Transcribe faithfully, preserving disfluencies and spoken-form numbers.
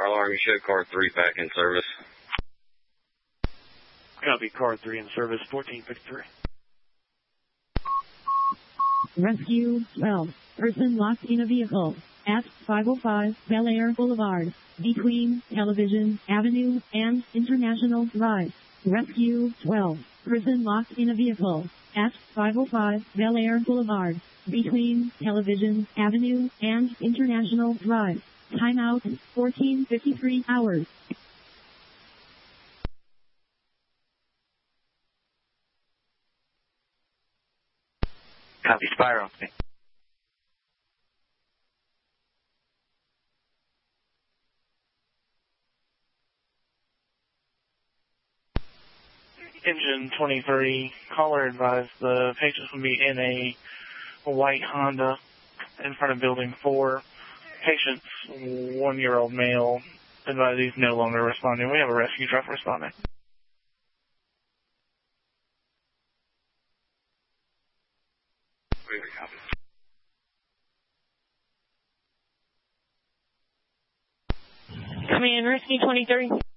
Fire alarm, you show car three back in service. Copy, car three in service, fourteen fifty-three. Rescue twelve. Person locked in a vehicle at five oh five Bel Air Boulevard, between Television Avenue and International Drive. Rescue twelve. Person locked in a vehicle at five oh five Bel Air Boulevard, between Television Avenue and International Drive. Timeout, fourteen fifty-three hours. Copy, Spire opening. Engine twenty-three, caller advised the patients will be in a, a white Honda in front of building four. Patient's one-year-old male, advised he's no longer responding. We have a rescue truck responding. Come in, Rescue twenty-three.